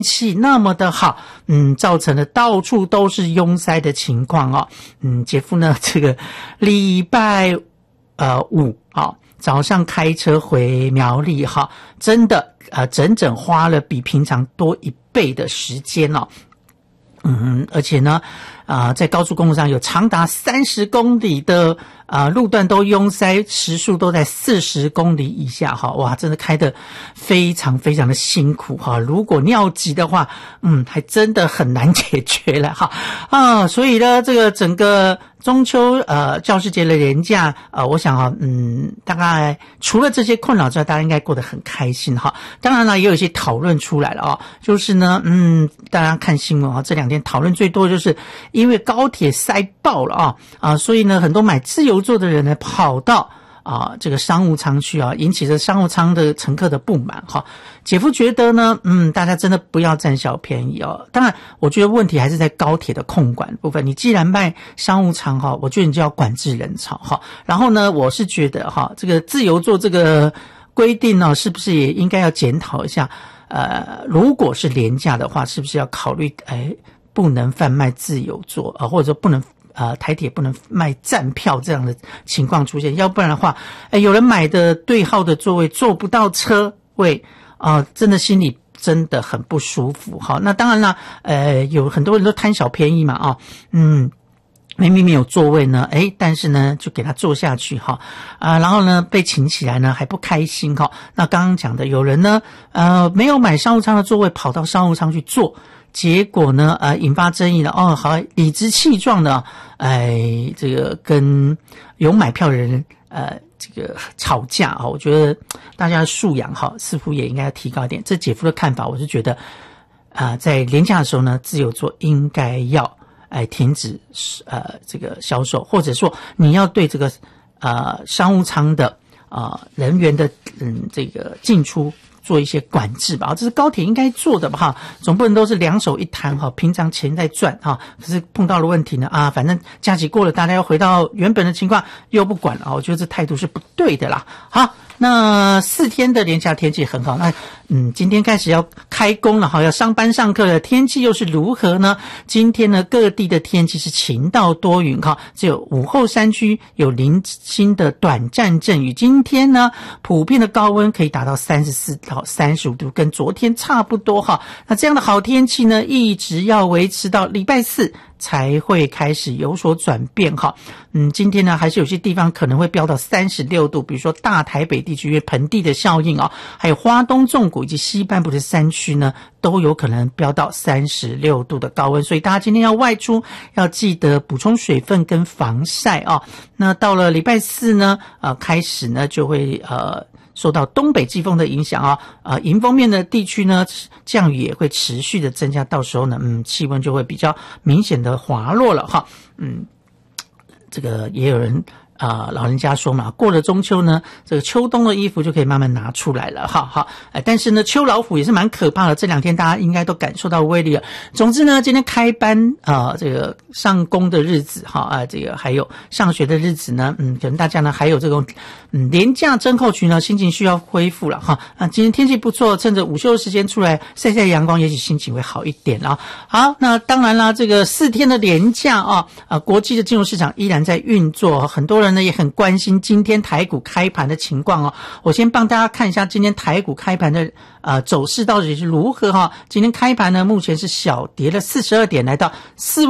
气那么的好，造成了到处都是拥塞的情况哦。姐夫呢，这个礼拜五早上开车回苗栗哈，真的整整花了比平常多1倍的时间哦。而且呢，在高速公路上有长达30公里的路段都拥塞，时速都在40公里以下哈，哇，真的开得非常非常的辛苦哈。如果尿急的话，还真的很难解决了哈所以呢，这个整个中秋教师节的连假我想大概除了这些困扰之外，大家应该过得很开心哈。当然了，也有一些讨论出来了就是呢大家看新闻这2天讨论最多的就是因为高铁塞爆了所以呢很多买自由座的人呢跑到这个商务舱去引起这商务舱的乘客的不满姐夫觉得呢大家真的不要占小便宜当然我觉得问题还是在高铁的控管部分，你既然卖商务舱我觉得你就要管制人潮然后呢我是觉得这个自由座这个规定是不是也应该要检讨一下如果是廉价的话，是不是要考虑不能贩卖自由座或者说不能台铁不能卖站票这样的情况出现，要不然的话有人买的对号的座位坐不到车位真的心里真的很不舒服那当然啦有很多人都贪小便宜嘛明明没有座位呢但是呢就给他坐下去然后呢被请起来呢还不开心那刚刚讲的有人呢没有买商务舱的座位跑到商务舱去坐，结果呢引发争议了好理直气壮的这个跟有买票的人这个吵架我觉得大家的素养似乎也应该要提高一点。这姐夫的看法我是觉得在连假的时候呢自由座应该要停止这个销售，或者说你要对这个商务舱的人员的这个进出做一些管制吧，这是高铁应该做的吧总不能都是两手一摊平常钱在赚可是碰到了问题呢反正假期过了，大家要回到原本的情况又不管了我觉得这态度是不对的啦。好，那4天的连假天气很好，那今天开始要开工了要上班上课了，天气又是如何呢？今天呢各地的天气是晴到多云只有午后山区有零星的短暂阵雨。今天呢普遍的高温可以达到34到35度，跟昨天差不多那这样的好天气呢一直要维持到礼拜4才会开始有所转变今天呢还是有些地方可能会飙到36度，比如说大台北地区因为盆地的效应还有花东纵谷以及西半部的山区呢都有可能飙到36度的高温，所以大家今天要外出要记得补充水分跟防晒那到了礼拜4呢开始呢就会受到东北季风的影响迎风面的地区呢降雨也会持续的增加，到时候呢气温就会比较明显的滑落了这个也有人老人家说嘛，过了中秋呢这个秋冬的衣服就可以慢慢拿出来了但是呢秋老虎也是蛮可怕的，这2天大家应该都感受到威力了。总之呢今天开班这个上工的日子这个还有上学的日子呢可能大家呢还有这种连假症候群呢心情需要恢复了今天天气不错，趁着午休的时间出来晒晒阳光，也许心情会好一点好，那当然啦，这个4天的连假国际的金融市场依然在运作，很多人呢也很关心今天台股开盘的情况我先帮大家看一下今天台股开盘的走势到底是如何今天开盘呢目前是小跌了42点，来到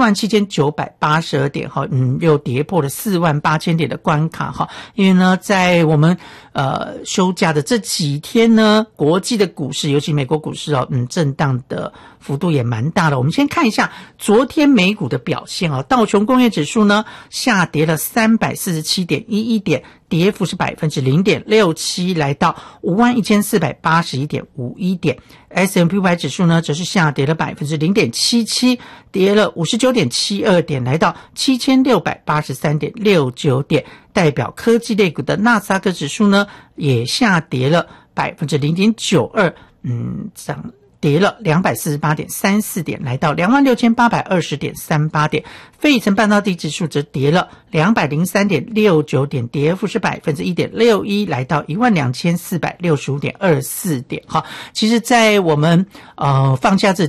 47982点又跌破了48000点的关卡因为呢在我们休假的这几天呢国际的股市尤其美国股市震荡的幅度也蛮大的。我们先看一下昨天美股的表现道琼工业指数呢下跌了347.11点，跌幅是 0.67%， 来到 51,481.51 点。 S&P 500指数呢则是下跌了 0.77%， 跌了 59.72 点，来到 7,683.69 点。代表科技类股的纳斯达克指数呢也下跌了 0.92%， 跌了 248.34 点，来到 26,820.38 点。费城半导体指数则跌了 203.69 点，跌幅是 1.61%， 来到 12,465.24 点。好，其实在我们放假这